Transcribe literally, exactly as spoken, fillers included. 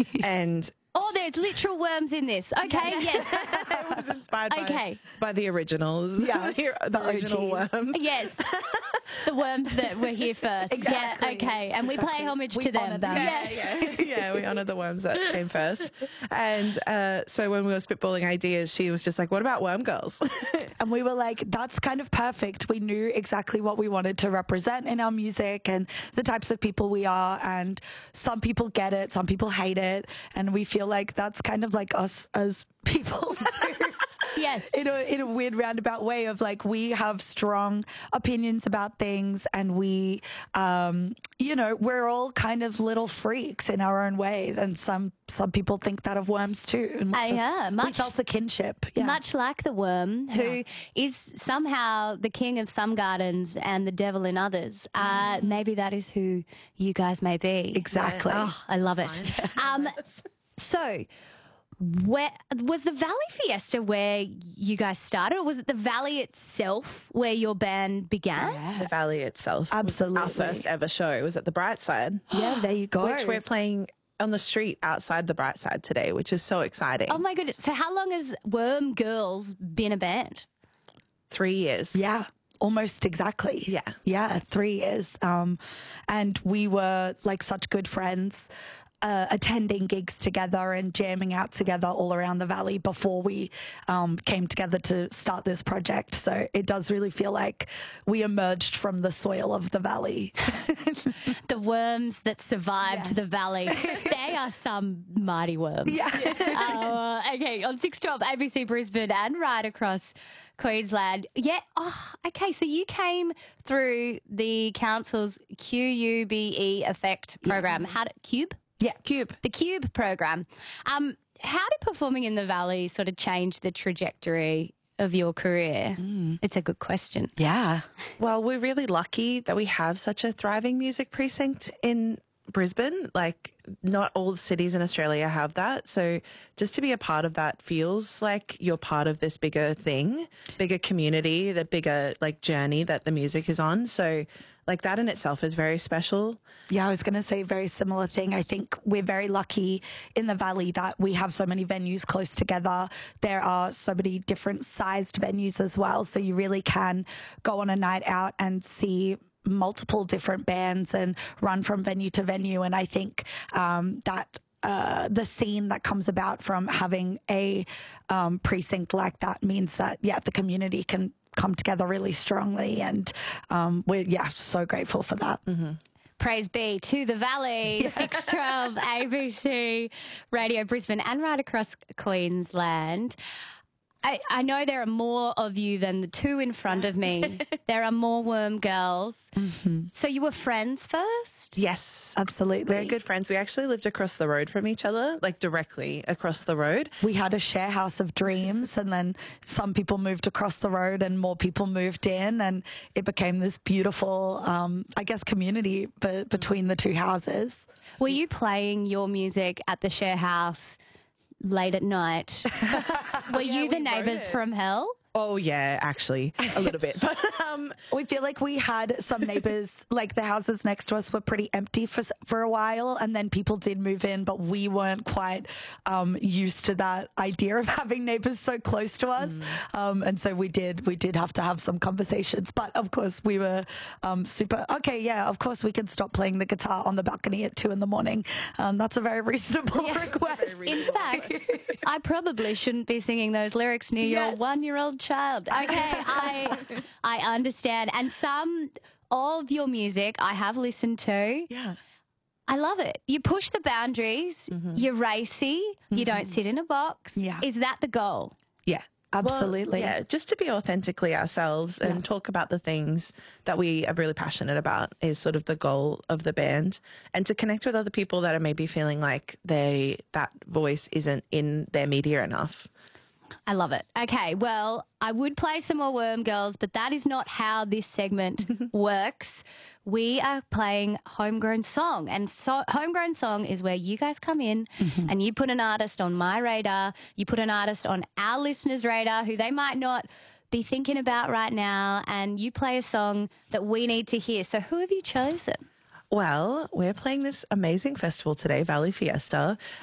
And oh, there's literal worms in this. Okay, yes. it was inspired Okay. by, by the originals. Yes, the, the original O Gs. worms. Yes. The worms that were here first. Exactly. Yeah, okay. And we Exactly. pay homage We to them. honour them. Yeah, yeah, yeah. We honour the worms that came first. And uh, so when we were spitballing ideas, she was just like, "What about Worm Girls?" And we were like, that's kind of perfect. We knew exactly what we wanted to represent in our music and the types of people we are. And some people get it, some people hate it. And we feel like that's kind of like us as people too. Yes. In a, in a weird roundabout way of like, we have strong opinions about things and we, um, you know, we're all kind of little freaks in our own ways. And some, some people think that of worms too. And we Uh, just- yeah, we much- felt a kinship. Yeah. Much like the worm, who is somehow the king of some gardens and the devil in others. Uh, maybe that is who you guys may be. Exactly. Oh, I love it. Um, so, where was the Valley Fiesta where you guys started, or was it the Valley itself where your band began? The Valley itself. was Absolutely. our first ever show was at the Bright Side. Yeah, there you go. Which we're playing on the street outside the Bright Side today, which is so exciting. Oh my goodness! So, how long has Worm Girls been a band? Three years. Yeah, almost exactly. Yeah. Yeah, three years. Um, and we were like such good friends. Uh, attending gigs together and jamming out together all around the valley before we um, came together to start this project. So it does really feel like we emerged from the soil of the valley. The worms that survived Yes. the valley. They are some mighty worms. Yeah. uh, okay, on six twelve A B C Brisbane and right across Queensland. Yeah. Oh, okay. So you came through the council's Q U B E Effect program. How did Cube? Yeah, Cube. The Cube program. Um, how did performing in the Valley sort of change the trajectory of your career? It's a good question. Yeah. Well, we're really lucky that we have such a thriving music precinct in Brisbane. Like, not all cities in Australia have that. So just to be a part of that feels like you're part of this bigger thing, bigger community, the bigger like journey that the music is on. So like that in itself is very special. Yeah, I was going to say a very similar thing. I think we're very lucky in the Valley that we have so many venues close together. There are so many different sized venues as well. So you really can go on a night out and see multiple different bands and run from venue to venue. And I think um, that uh, the scene that comes about from having a um, precinct like that means that, yeah, the community can come together really strongly. And um, we're, yeah, so grateful for that. Mm-hmm. Praise be to the Valley, six twelve A B C Radio Brisbane and right across Queensland. I, I know there are more of you than the two in front of me. There are more Worm Girls. Mm-hmm. So you were friends first? Yes. Absolutely. We're good friends. We actually lived across the road from each other, like directly across the road. We had a share house of dreams, and then some people moved across the road and more people moved in, and it became this beautiful, um, I guess, community be- between the two houses. Were you playing your music at the share house late at night? Were you the we wrote neighbours it. from hell? Oh, yeah, actually, a little bit. But um, We feel like we had some neighbors, like the houses next to us were pretty empty for for a while, and then people did move in, but we weren't quite um, used to that idea of having neighbors so close to us, mm. um, and so we did we did have to have some conversations. But of course, we were um, super okay. Yeah, of course, we can stop playing the guitar on the balcony at two in the morning. Um, that's a very reasonable Yeah. request. In fact, I probably shouldn't be singing those lyrics near Yes. your one-year-old child. Okay, I I understand. And some of your music I have listened to. Yeah. I love it. You push the boundaries. Mm-hmm. You're racy. Mm-hmm. You don't sit in a box. Yeah. Is that the goal? yeah. Absolutely. Well, yeah, just to be authentically ourselves and Yeah. talk about the things that we are really passionate about is sort of the goal of the band, and to connect with other people that are maybe feeling like they that voice isn't in their media enough. I love it. Okay, well, I would play some more Worm Girls, but that is not how this segment works. We are playing Homegrown Song, and so Homegrown Song is where you guys come in mm-hmm. and you put an artist on my radar, you put an artist on our listeners' radar who they might not be thinking about right now, and you play a song that we need to hear. So who have you chosen? Well, we're playing this amazing festival today, Valley Fiesta,